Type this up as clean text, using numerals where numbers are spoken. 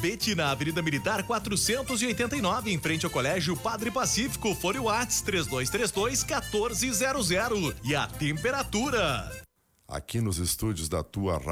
Pet na Avenida Militar 489, em frente ao Colégio Padre Pacífico. Fone Whats 3232-1400. E a temperatura. Aqui nos estúdios da tua